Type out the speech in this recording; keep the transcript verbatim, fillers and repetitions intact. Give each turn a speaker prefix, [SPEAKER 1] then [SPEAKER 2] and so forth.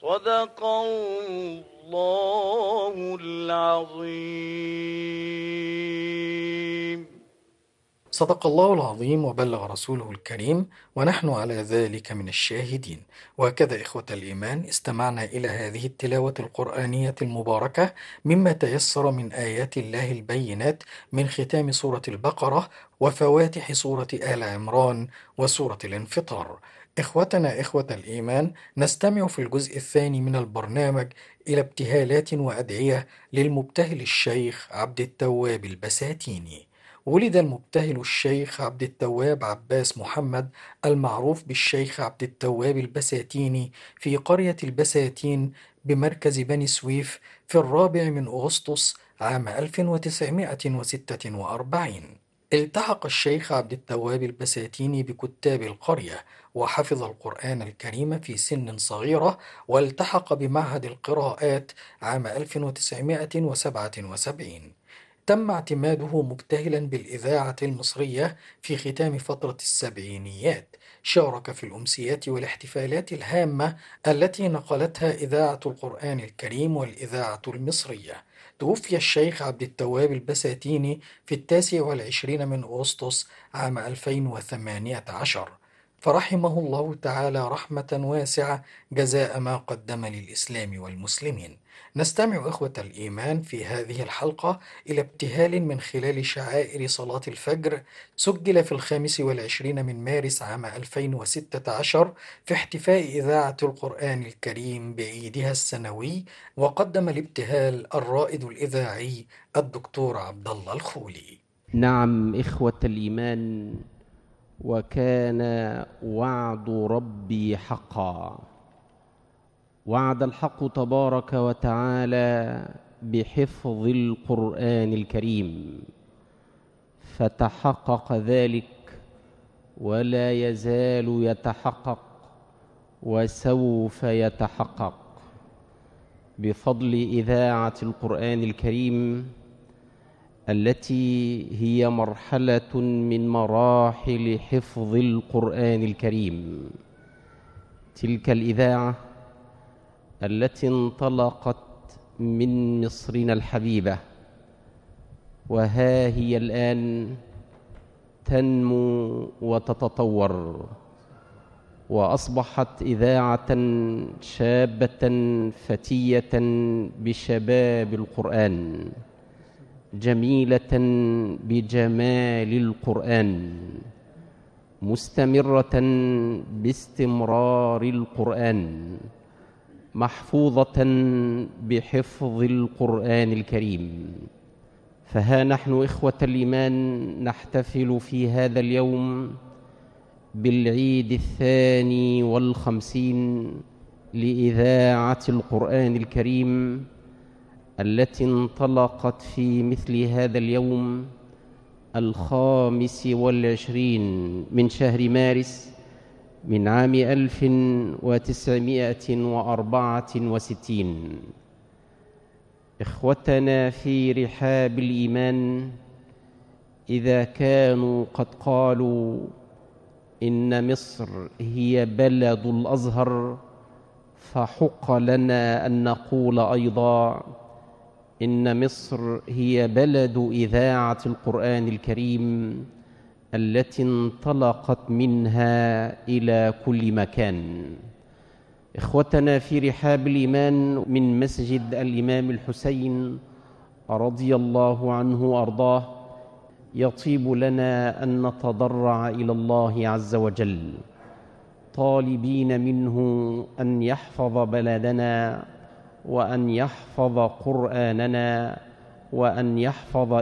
[SPEAKER 1] صدق الله العظيم.
[SPEAKER 2] صدق الله العظيم وبلغ رسوله الكريم، ونحن على ذلك من الشاهدين. وهكذا إخوة الإيمان، استمعنا إلى هذه التلاوة القرآنية المباركة مما تيسر من آيات الله البينات من ختام سورة البقرة وفواتح سورة آل عمران وسورة الانفطار. إخوتنا إخوة الإيمان، نستمع في الجزء الثاني من البرنامج إلى ابتهالات وأدعية للمبتهل الشيخ عبد التواب البساتيني. ولد المبتهل الشيخ عبد التواب عباس محمد المعروف بالشيخ عبد التواب البساتيني في قرية البساتين بمركز بني سويف في الرابع من أغسطس عام ألف وتسعمائة وستة وأربعين. التحق الشيخ عبد التواب البساتيني بكتاب القرية، وحفظ القرآن الكريم في سن صغيرة، والتحق بمعهد القراءات عام ألف وتسعمائة وسبعة وسبعين. تم اعتماده مبتهلا بالإذاعة المصرية في ختام فترة السبعينيات. شارك في الأمسيات والاحتفالات الهامة التي نقلتها إذاعة القرآن الكريم والإذاعة المصرية. توفي الشيخ عبد التواب البساتيني في التاسع والعشرين من أغسطس عام ألفين وثمانية عشر، فرحمه الله تعالى رحمة واسعة جزاء ما قدم للإسلام والمسلمين. نستمع إخوة الإيمان في هذه الحلقة إلى ابتهال من خلال شعائر صلاة الفجر، سجل في الخامس والعشرين من مارس عام ألفين وستة عشر في احتفاء إذاعة القرآن الكريم بعيدها السنوي. وقدم الابتهال الرائد الإذاعي الدكتور عبد الله الخولي.
[SPEAKER 3] نعم إخوة الإيمان، وكان وعد ربي حقا. وعد الحق تبارك وتعالى بحفظ القرآن الكريم، فتحقق ذلك ولا يزال يتحقق وسوف يتحقق بفضل إذاعة القرآن الكريم، التي هي مرحلة من مراحل حفظ القرآن الكريم. تلك الإذاعة التي انطلقت من مصرنا الحبيبة، وها هي الآن تنمو وتتطور، وأصبحت إذاعة شابة فتية بشباب القرآن، جميلة بجمال القرآن، مستمرة باستمرار القرآن، محفوظة بحفظ القرآن الكريم. فها نحن إخوة الإيمان نحتفل في هذا اليوم بالعيد الثاني والخمسين لإذاعة القرآن الكريم، التي انطلقت في مثل هذا اليوم الخامس والعشرين من شهر مارس من عام ألف وتسعمائة وأربعة وستين. إخوتنا في رحاب الإيمان، إذا كانوا قد قالوا إن مصر هي بلد الأزهر، فحق لنا أن نقول أيضا إن مصر هي بلد إذاعة القرآن الكريم، التي انطلقت منها إلى كل مكان. إخوتنا في رحاب الإيمان، من مسجد الإمام الحسين رضي الله عنه وأرضاه يطيب لنا أن نتضرع إلى الله عز وجل، طالبين منه أن يحفظ بلدنا، وأن يحفظ قرآننا، وأن يحفظ